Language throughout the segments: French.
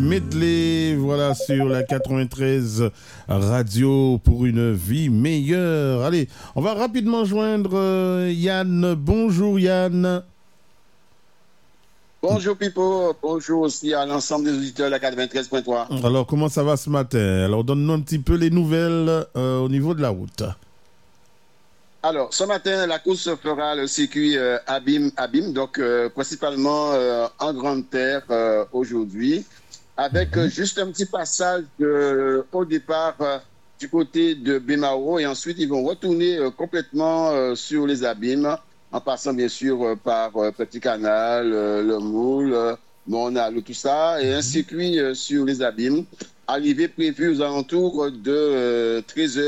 Medley, voilà, sur la 93 radio pour une vie meilleure. Allez, on va rapidement joindre Yann. Bonjour Yann. Bonjour Pipo, bonjour aussi à l'ensemble des auditeurs de la 93.3. Alors, comment ça va ce matin? Alors, donne-nous un petit peu les nouvelles au niveau de la route. Alors, ce matin, la course fera le circuit Abim, donc principalement en grande terre aujourd'hui, avec juste un petit passage au départ du côté de Bemao, et ensuite ils vont retourner complètement sur les abîmes, en passant bien sûr par Petit Canal, le Moule, Monal, tout ça, et un circuit sur les abîmes, arrivée prévue aux alentours de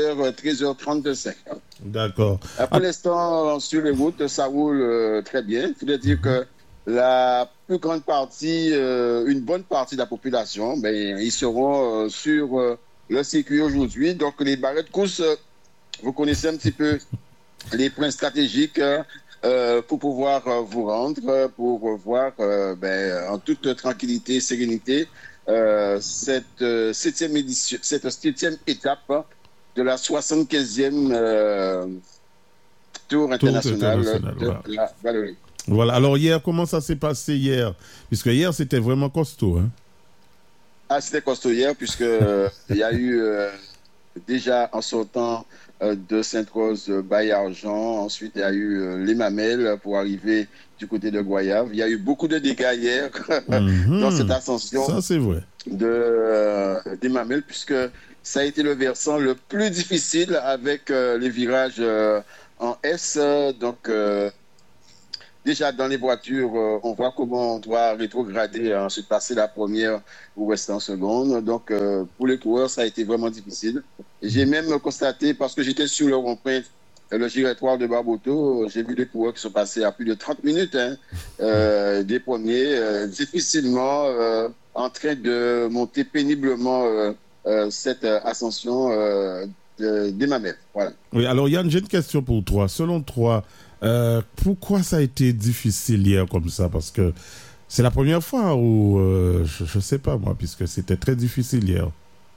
13h35. D'accord. Pour l'instant, sur les routes, ça roule très bien. Il faut dire que la plus grande partie, une bonne partie de la population, ils seront sur le circuit aujourd'hui. Donc, les barrettes de course, vous connaissez un petit peu les points stratégiques pour pouvoir vous rendre, pour voir en toute tranquillité et sérénité cette septième étape de la 75e Tour international de la Valerie. Voilà. Alors hier, comment ça s'est passé hier? Puisque hier, c'était vraiment costaud. Hein? Ah, c'était costaud hier, puisque il y a eu déjà en sortant de Sainte-Rose, Baye-Argent. Ensuite, il y a eu les Mamelles pour arriver du côté de Goyave. Il y a eu beaucoup de dégâts hier dans cette ascension. Ça, c'est vrai. Des Mamelles, puisque ça a été le versant le plus difficile avec les virages en S. Donc, déjà dans les voitures, on voit comment on doit rétrograder, ensuite passer la première ou rester en seconde. Donc, pour les coureurs, ça a été vraiment difficile. Et j'ai même constaté, parce que j'étais sur le rond-point, le giratoire de Barboto, j'ai vu des coureurs qui sont passés à plus de 30 minutes, des premiers, difficilement en train de monter péniblement cette ascension des Mamelles. Voilà. Oui, alors Yann, j'ai une question pour toi. Selon toi, pourquoi ça a été difficile hier comme ça? Parce que c'est la première fois où, je ne sais pas moi, puisque c'était très difficile hier.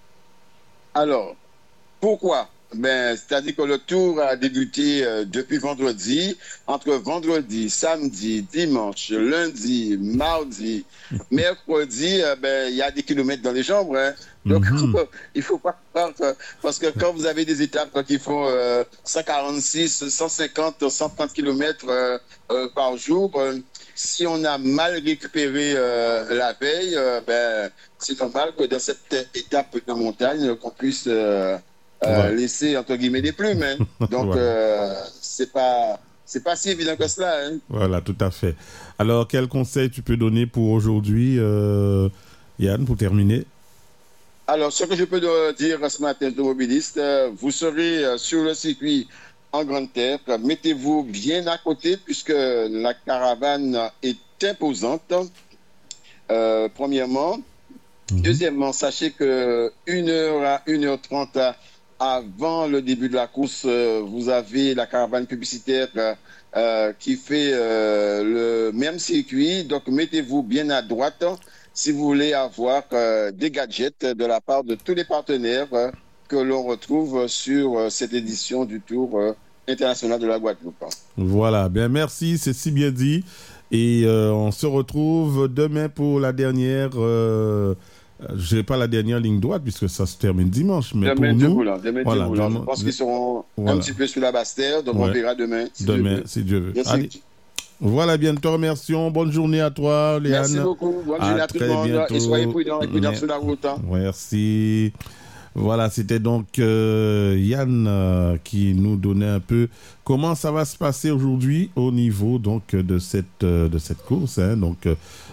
Alors, pourquoi? C'est-à-dire que le tour a débuté depuis vendredi. Entre vendredi, samedi, dimanche, lundi, mardi, mercredi, il y a des kilomètres dans les jambes. Hein. Donc, il ne faut pas croire parce que quand vous avez des étapes qui font 146, 150, 130 kilomètres par jour, si on a mal récupéré la veille, c'est normal que dans cette étape de montagne, qu'on puisse laisser, entre guillemets, des plumes. Hein. Donc, c'est pas si évident que cela. Hein. Voilà, tout à fait. Alors, quel conseil tu peux donner pour aujourd'hui, Yann, pour terminer? Alors, ce que je peux dire ce matin, automobiliste, vous serez sur le circuit en grande terre. Mettez-vous bien à côté puisque la caravane est imposante, premièrement. Deuxièmement, sachez que 1h à 1h30 avant le début de la course, vous avez la caravane publicitaire qui fait le même circuit. Donc, mettez-vous bien à droite si vous voulez avoir des gadgets de la part de tous les partenaires que l'on retrouve sur cette édition du Tour international de la Guadeloupe. Voilà, bien merci, c'est si bien dit. Et on se retrouve demain pour la dernière... je n'ai pas la dernière ligne droite puisque ça se termine dimanche. Mais demain, pour nous, je pense qu'ils seront un petit peu sur la basse terre, donc on verra demain. Si Dieu veut. Allez. Voilà, bien, te remercions. Bonne journée à toi, Léane. Merci beaucoup. Bonne journée à tout le monde. Bientôt. Et soyez prudents sur la route. Merci. Voilà, c'était donc Yann qui nous donnait un peu comment ça va se passer aujourd'hui au niveau donc de cette course. Hein, donc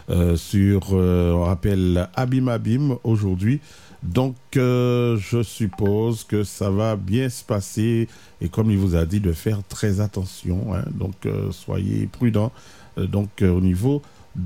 on rappelle Abim aujourd'hui. Donc je suppose que ça va bien se passer et comme il vous a dit de faire très attention. Hein, donc soyez prudents au niveau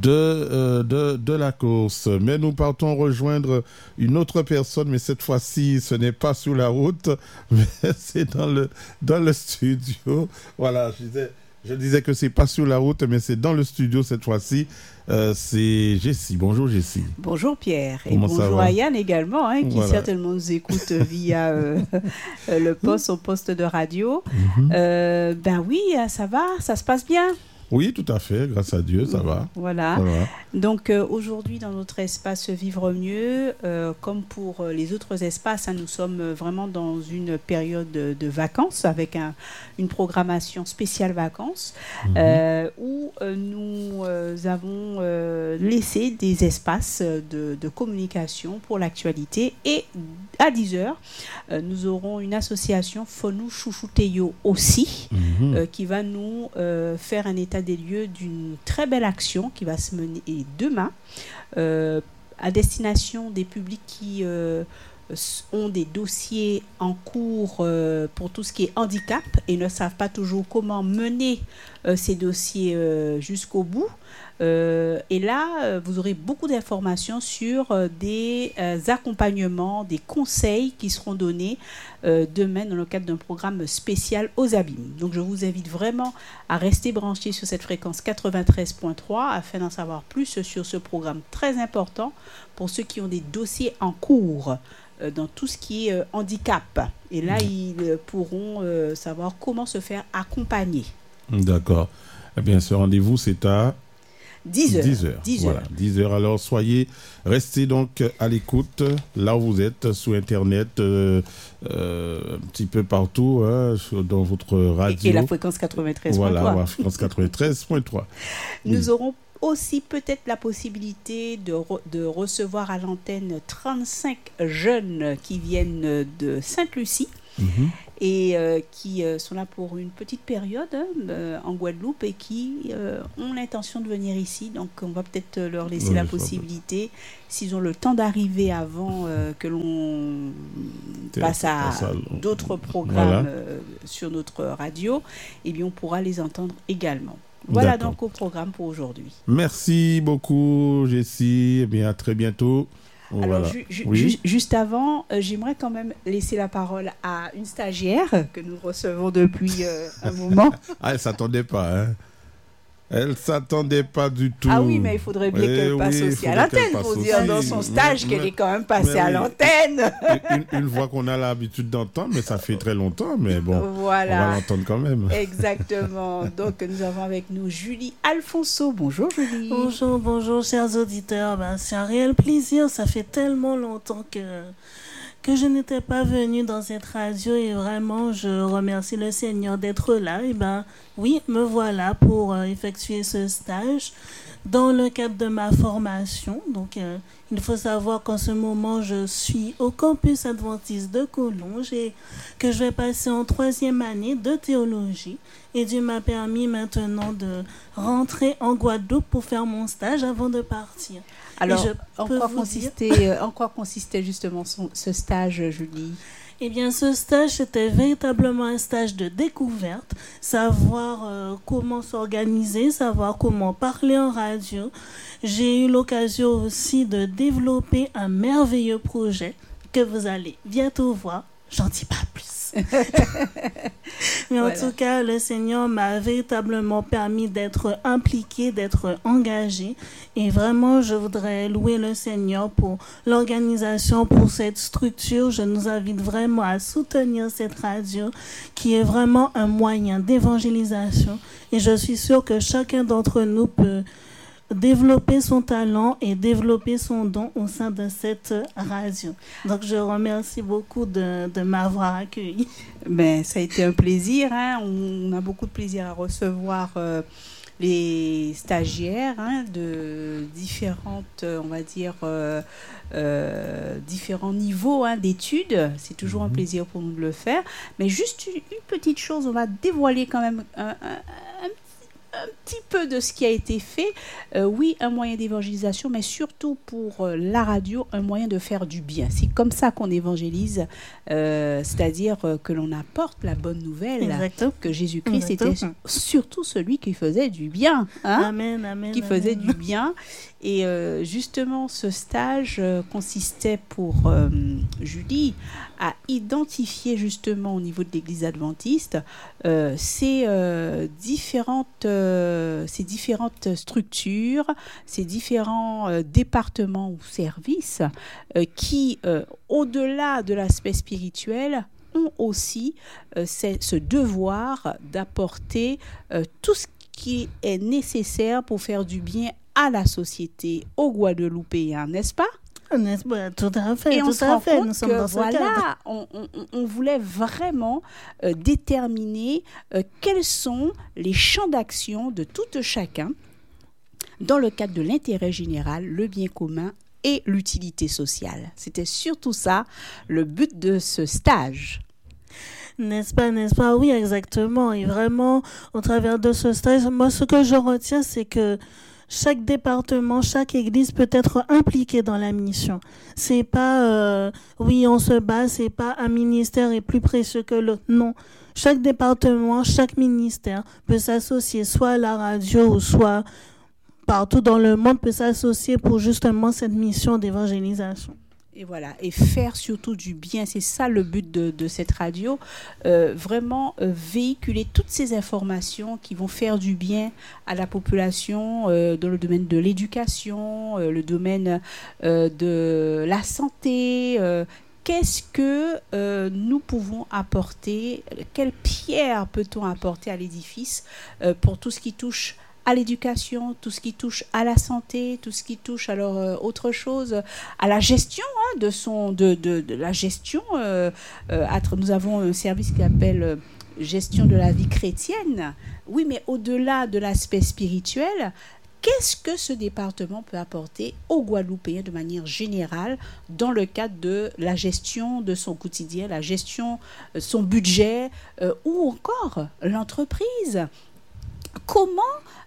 de la course. Mais nous partons rejoindre une autre personne, mais cette fois-ci, ce n'est pas sur la route, mais c'est dans le studio. Voilà, je disais, Je disais que c'est pas sur la route, mais c'est dans le studio cette fois-ci. C'est Jessie. Bonjour Jessie. Bonjour Pierre. Et Comment ça bonjour va? à Yann également, qui certainement nous écoute via son poste de radio. Ben oui, ça va, ça se passe bien. Oui, tout à fait, grâce à Dieu, ça va. Voilà. Donc aujourd'hui, dans notre espace Vivre Mieux, comme pour les autres espaces, nous sommes vraiment dans une période de vacances avec une programmation spéciale vacances où nous avons laissé des espaces de communication pour l'actualité. Et à 10h, nous aurons une association Fonou Chouchouteyo aussi qui va nous faire un état des lieux d'une très belle action qui va se mener demain à destination des publics qui ont des dossiers en cours pour tout ce qui est handicap et ne savent pas toujours comment mener ces dossiers jusqu'au bout. Et là, vous aurez beaucoup d'informations sur des accompagnements, des conseils qui seront donnés demain dans le cadre d'un programme spécial aux abîmes. Donc, je vous invite vraiment à rester branchés sur cette fréquence 93.3 afin d'en savoir plus sur ce programme très important pour ceux qui ont des dossiers en cours dans tout ce qui est handicap. Et là, ils pourront savoir comment se faire accompagner. D'accord. Eh bien, ce rendez-vous, c'est à 10h. 10h. Voilà, 10h. Alors, restez donc à l'écoute, là où vous êtes, sur Internet, un petit peu partout, dans votre radio. Et la fréquence 93.3. Voilà, la fréquence 93.3. Nous aurons aussi peut-être la possibilité de recevoir à l'antenne 35 jeunes qui viennent de Sainte-Lucie. Et qui sont là pour une petite période en Guadeloupe et qui ont l'intention de venir ici. Donc, on va peut-être leur laisser la possibilité, s'ils ont le temps d'arriver avant que l'on passe à d'autres programmes sur notre radio, eh bien, on pourra les entendre également. Voilà donc au programme pour aujourd'hui. Merci beaucoup, Jessie. Eh bien, à très bientôt. Alors, juste avant, j'aimerais quand même laisser la parole à une stagiaire que nous recevons depuis un moment. Elle ne s'attendait pas, hein. Elle ne s'attendait pas du tout. Ah oui, mais il faudrait bien qu'elle passe aussi à l'antenne pour dire dans son stage qu'elle est quand même passée à l'antenne. Une voix qu'on a l'habitude d'entendre, mais ça fait très longtemps, mais bon, voilà. On va l'entendre quand même. Exactement. Donc, nous avons avec nous Julie Alfonso. Bonjour Julie. Bonjour, chers auditeurs. C'est un réel plaisir. Ça fait tellement longtemps que je n'étais pas venue dans cette radio et vraiment, je remercie le Seigneur d'être là. Et oui, me voilà pour effectuer ce stage dans le cadre de ma formation. Donc, il faut savoir qu'en ce moment, je suis au campus adventiste de Collonges et que je vais passer en 3e année de théologie. Et Dieu m'a permis maintenant de rentrer en Guadeloupe pour faire mon stage avant de partir. Alors, en quoi consistait justement ce stage, Julie ? Eh bien, ce stage, c'était véritablement un stage de découverte, savoir comment s'organiser, savoir comment parler en radio. J'ai eu l'occasion aussi de développer un merveilleux projet que vous allez bientôt voir. J'en dis pas plus. Mais en tout cas, le Seigneur m'a véritablement permis d'être impliquée, d'être engagée. Et vraiment, je voudrais louer le Seigneur pour l'organisation, pour cette structure. Je nous invite vraiment à soutenir cette radio qui est vraiment un moyen d'évangélisation. Et je suis sûre que chacun d'entre nous peut développer son talent et développer son don au sein de cette radio. Donc, je remercie beaucoup de m'avoir accueilli. Ça a été un plaisir. On a beaucoup de plaisir à recevoir les stagiaires de différentes, on va dire, différents niveaux d'études. C'est toujours un plaisir pour nous de le faire. Mais juste une petite chose, on va dévoiler quand même un petit peu de ce qui a été fait. Oui, un moyen d'évangélisation, mais surtout pour la radio, un moyen de faire du bien. C'est comme ça qu'on évangélise, c'est-à-dire que l'on apporte la bonne nouvelle, Exactement. que Jésus-Christ était surtout celui qui faisait du bien. Hein, amen, amen. qui faisait du bien. Et justement, ce stage consistait pour Julie à identifier justement au niveau de l'Église adventiste ces différentes structures, ces différents départements ou services qui, au-delà de l'aspect spirituel, ont aussi ce devoir d'apporter tout ce qui est nécessaire pour faire du bien à la société, aux Guadeloupéens, n'est-ce pas? N'est-ce pas? Tout à fait, et on se rend compte nous sommes que dans ce cadre. on voulait vraiment déterminer quels sont les champs d'action de tout chacun dans le cadre de l'intérêt général, le bien commun et l'utilité sociale. C'était surtout ça le but de ce stage. N'est-ce pas? Oui, exactement. Et vraiment, au travers de ce stage, moi, ce que je retiens, c'est que chaque département, chaque église peut être impliquée dans la mission. C'est pas, oui, on se bat, c'est pas un ministère est plus précieux que l'autre. Non. Chaque département, chaque ministère peut s'associer soit à la radio ou soit partout dans le monde peut s'associer pour justement cette mission d'évangélisation. Et voilà, et faire surtout du bien, c'est ça le but de cette radio, vraiment véhiculer toutes ces informations qui vont faire du bien à la population dans le domaine de l'éducation, le domaine de la santé. Qu'est-ce que nous pouvons apporter, quelle pierre peut-on apporter à l'édifice pour tout ce qui touche à l'éducation, tout ce qui touche à la santé, tout ce qui touche alors autre chose, à la gestion de la gestion. Nous avons un service qui s'appelle gestion de la vie chrétienne. Oui, mais au-delà de l'aspect spirituel, qu'est-ce que ce département peut apporter aux Guadeloupéens de manière générale dans le cadre de la gestion de son quotidien, la gestion de son budget ou encore l'entreprise? Comment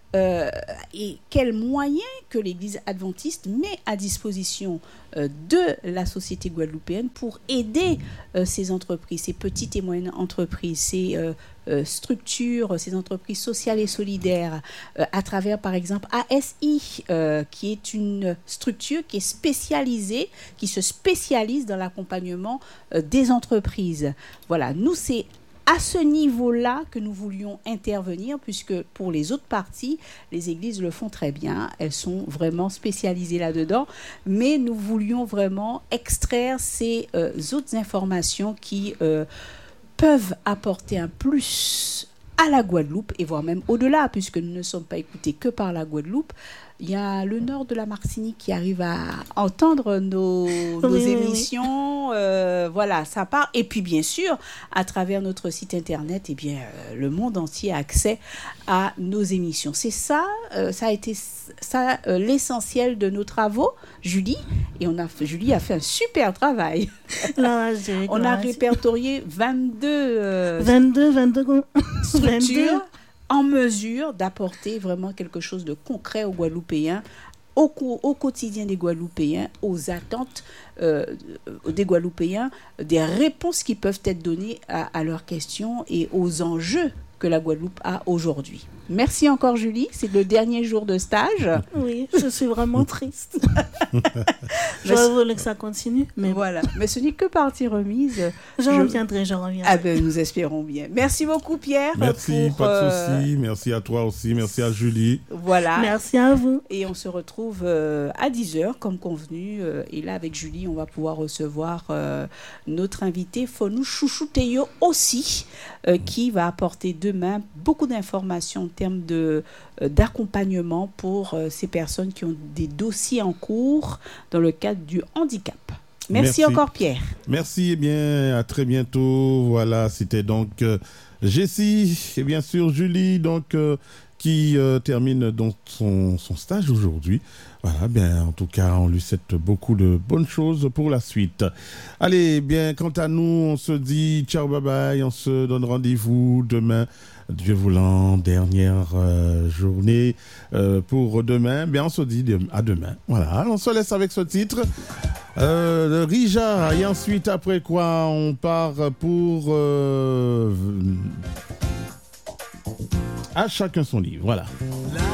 et quels moyens que l'Église adventiste met à disposition de la société guadeloupéenne pour aider ces entreprises, ces petites et moyennes entreprises, ces structures, ces entreprises sociales et solidaires, à travers par exemple ASI, qui est une structure qui est spécialisée, qui se spécialise dans l'accompagnement des entreprises. Voilà, nous c'est à ce niveau-là que nous voulions intervenir, puisque pour les autres parties, les églises le font très bien, elles sont vraiment spécialisées là-dedans, mais nous voulions vraiment extraire ces autres informations qui peuvent apporter un plus à la Guadeloupe, et voire même au-delà, puisque nous ne sommes pas écoutés que par la Guadeloupe. Il y a le nord de la Martinique qui arrive à entendre nos émissions. Voilà, ça part. Et puis, bien sûr, à travers notre site Internet, eh bien, le monde entier a accès à nos émissions. C'est ça, ça a été ça l'essentiel de nos travaux, Julie. Et Julie a fait un super travail. On a répertorié 22 structures en mesure d'apporter vraiment quelque chose de concret aux Guadeloupéens, au quotidien des Guadeloupéens, aux attentes des Guadeloupéens, des réponses qui peuvent être données à leurs questions et aux enjeux que la Guadeloupe a aujourd'hui. Merci encore Julie, c'est le dernier jour de stage. Oui, je suis vraiment triste. J'aurais voulu que ça continue, mais voilà. Mais ce n'est que partie remise. Je reviendrai. Ah ben, nous espérons bien. Merci beaucoup Pierre. Merci, pas de souci. Merci à toi aussi, merci à Julie. Voilà. Merci à vous. Et on se retrouve à 10h comme convenu. Et là avec Julie, on va pouvoir recevoir notre invité Fonou Chouchouteyo aussi, qui va apporter demain beaucoup d'informations en termes d'accompagnement pour ces personnes qui ont des dossiers en cours dans le cadre du handicap. Merci encore Pierre. Merci, et bien à très bientôt. Voilà, c'était donc Jessie et bien sûr Julie donc qui termine donc son stage aujourd'hui. Voilà, bien, en tout cas, on lui souhaite beaucoup de bonnes choses pour la suite. Allez, bien, quant à nous, on se dit ciao, bye bye, on se donne rendez-vous demain. Dieu voulant, dernière journée pour demain. Bien, on se dit à demain. Voilà, on se laisse avec ce titre. Rija, et ensuite, après quoi, on part pour... à chacun son livre, voilà.